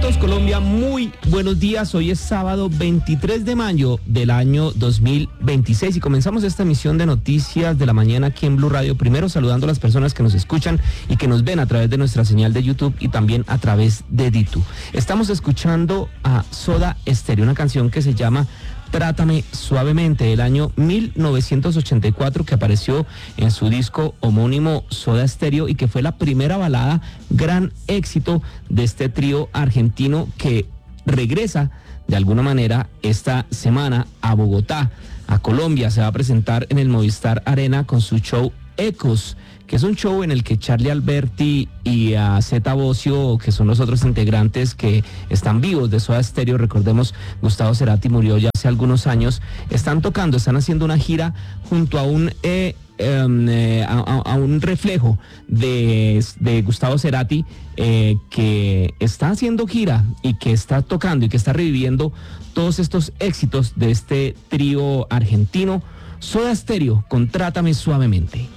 todos Colombia, muy buenos días. Hoy es sábado 23 de mayo del año 2026 y comenzamos esta emisión de Noticias de la Mañana aquí en Blue Radio. Primero saludando a las personas que nos escuchan y que nos ven a través de nuestra señal de YouTube y también a través de Ditu. Estamos escuchando a Soda Stereo, una canción que se llama Trátame Suavemente, del año 1984, que apareció en su disco homónimo Soda Stereo y que fue la primera balada gran éxito de este trío argentino que regresa de alguna manera esta semana a Bogotá, a Colombia. Se va a presentar en el Movistar Arena con su show Ecos, que es un show en el que Charlie Alberti y a Zeta Bosio, que son los otros integrantes que están vivos de Soda Stereo, recordemos, Gustavo Cerati murió ya hace algunos años, están haciendo una gira junto a un reflejo de Gustavo Cerati, que está haciendo gira y que está tocando y que está reviviendo todos estos éxitos de este trío argentino, Soda Stereo con Trátame Suavemente.